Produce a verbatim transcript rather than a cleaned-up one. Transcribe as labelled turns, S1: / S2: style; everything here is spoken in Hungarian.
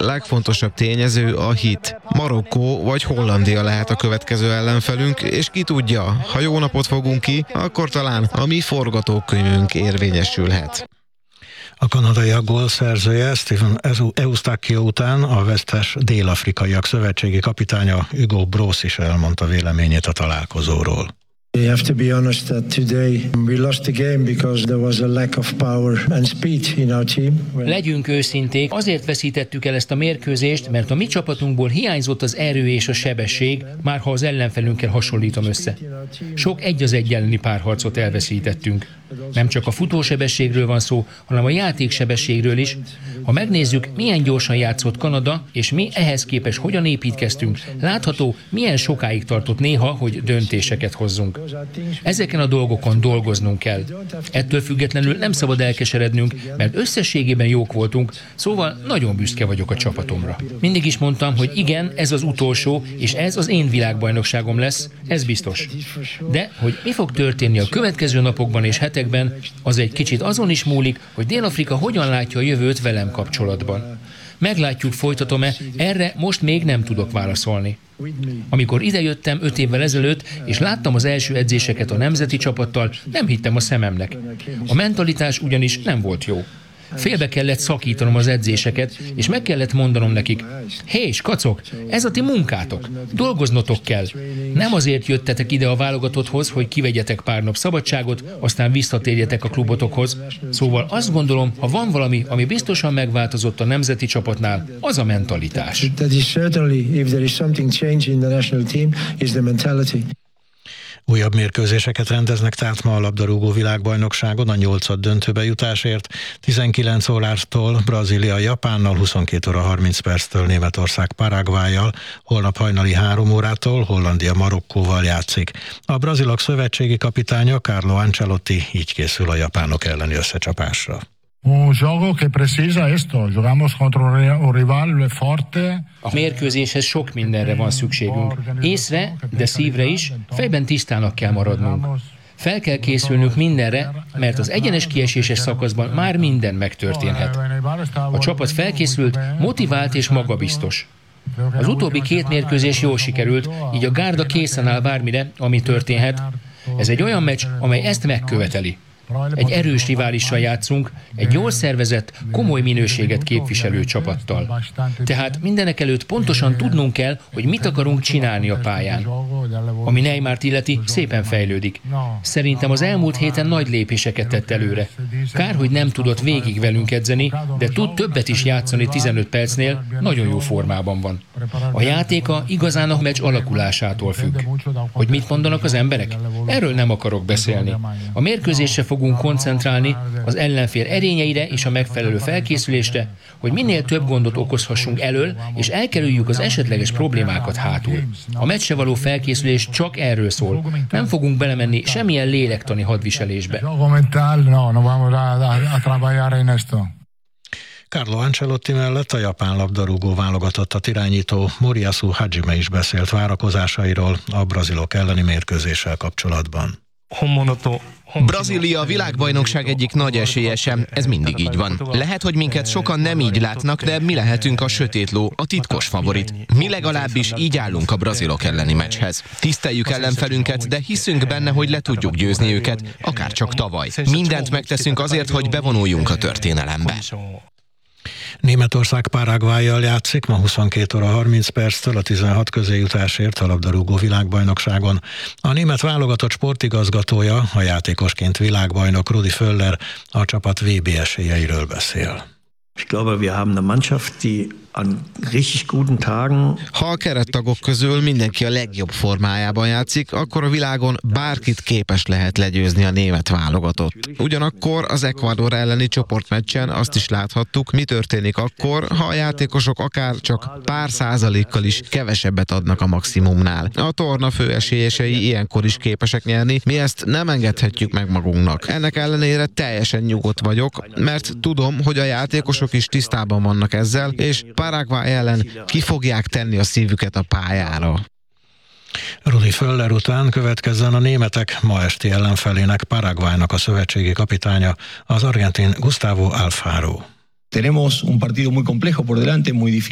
S1: legfontosabb tényező a hit. Marokkó vagy Hollandia lehet a következő ellenfelünk, és ki tudja, ha jó napot fogunk ki, akkor talán a mi forgatókönyvünk érvényesülhet.
S2: A kanadaiak gólszerzője Stephen Eustáquio után a vesztes dél-afrikaiak szövetségi kapitánya Hugo Broos is elmondta véleményét a találkozóról.
S3: We have to be honest that today we lost the game because there was a lack of power and speed in our team.
S4: Legyünk őszinték, azért veszítettük el ezt a mérkőzést, mert a mi csapatunkból hiányzott az erő és a sebesség, már ha az ellenfelünkkel hasonlítom össze. Sok egy az egy elleni párharcot elveszítettünk. Nem csak a futósebességről van szó, hanem a játéksebességről is. Ha megnézzük, milyen gyorsan játszott Kanada, és mi ehhez képest hogyan építkeztünk, látható, milyen sokáig tartott néha, hogy döntéseket hozzunk. Ezeken a dolgokon dolgoznunk kell. Ettől függetlenül nem szabad elkeserednünk, mert összességében jók voltunk, szóval nagyon büszke vagyok a csapatomra. Mindig is mondtam, hogy igen, ez az utolsó, és ez az én világbajnokságom lesz, ez biztos. De, hogy mi fog történni a következő napokban és hetekben, az egy kicsit azon is múlik, hogy Dél-Afrika hogyan látja a jövőt velem kapcsolatban. Meglátjuk, folytatom-e, erre most még nem tudok válaszolni. Amikor idejöttem öt évvel ezelőtt, és láttam az első edzéseket a nemzeti csapattal, nem hittem a szememnek. A mentalitás ugyanis nem volt jó. Félbe kellett szakítanom az edzéseket, és meg kellett mondanom nekik, hé, skacok, ez a ti munkátok, dolgoznotok kell. Nem azért jöttetek ide a válogatotthoz, hogy kivegyetek pár nap szabadságot, aztán visszatérjetek a klubotokhoz. Szóval azt gondolom, ha van valami, ami biztosan megváltozott a nemzeti csapatnál, az a mentalitás.
S2: Újabb mérkőzéseket rendeznek tehát ma a labdarúgó világbajnokságon a nyolcad döntőbe jutásért. tizenkilenc órától Brazília Japánnal, huszonkét óra harminc perctől Németország Paraguayjal, holnap hajnali három órától Hollandia Marokkóval játszik. A brazilok szövetségi kapitánya Carlo Ancelotti így készül a japánok elleni összecsapásra.
S5: Un jogo que precisa esto, jugamos contra un rival forte.
S4: A mérkőzéshez sok mindenre van szükségünk. Észre, de szívre is, fejben tisztának kell maradnunk. Fel kell készülnünk mindenre, mert az egyenes kieséses szakaszban már minden megtörténhet. A csapat felkészült, motivált és magabiztos. Az utóbbi két mérkőzés jól sikerült, így a gárda készen áll bármire, ami történhet. Ez egy olyan meccs, amely ezt megköveteli. Egy erős riválissal játszunk, egy jól szervezett, komoly minőséget képviselő csapattal. Tehát mindenek előtt pontosan tudnunk kell, hogy mit akarunk csinálni a pályán. Ami Neymart illeti, szépen fejlődik. Szerintem az elmúlt héten nagy lépéseket tett előre. Kár, hogy nem tudott végig velünk edzeni, de tud többet is játszani tizenöt percnél, nagyon jó formában van. A játéka igazán a meccs alakulásától függ. Hogy mit mondanak az emberek? Erről nem akarok beszélni. A mérkőzésre fogunk koncentrálni, az ellenfél erényeire és a megfelelő felkészülésre, hogy minél több gondot okozhassunk elől, és elkerüljük az esetleges problémákat hátul. A meccsre való felkészülés csak erről szól. Nem fogunk belemenni semmilyen lélektani hadviselésbe.
S2: Carlo Ancelotti mellett a japán labdarúgó válogatottat irányító Moriyasu Hajime is beszélt várakozásairól a brazilok elleni mérkőzéssel kapcsolatban.
S6: Brazília a világbajnokság egyik nagy esélyese, ez mindig így van. Lehet, hogy minket sokan nem így látnak, de mi lehetünk a sötét ló, a titkos favorit. Mi legalábbis így állunk a brazilok elleni meccshez. Tiszteljük ellenfelünket, de hiszünk benne, hogy le tudjuk győzni őket, akár csak tavaly. Mindent megteszünk azért, hogy bevonuljunk a történelembe.
S2: Németország Paraguayjal játszik ma huszonkét óra harminc perctől a tizenhat közéjutásért a labdarúgó világbajnokságon. A német válogatott sportigazgatója, a játékosként világbajnok Rudi Völler a csapat vé bé esélyeiről beszél.
S7: Ich glaube, wir haben eine Mannschaft, die an richtig guten Tagen.
S1: Ha a kerettagok közül mindenki a legjobb formájában játszik, akkor a világon bárkit képes lehet legyőzni a német válogatott. Ugyanakkor az Ecuador elleni csoportmeccsen azt is láthattuk, mi történik akkor, ha a játékosok akár csak pár százalékkal is kevesebbet adnak a maximumnál. A torna fő esélyesei ilyenkor is képesek nyerni, mi ezt nem engedhetjük meg magunknak. Ennek ellenére teljesen nyugodt vagyok, mert tudom, hogy a játékosok is tisztában vannak ezzel, és Paraguay ellen ki fogják tenni a szívüket a pályára.
S2: Rudi Völler után következzen a németek ma esti ellenfelének, Paraguaynak a szövetségi kapitánya, az argentin Gustavo Alfaro.
S8: Tenemos un partido muy complejo por delante, muy difícil.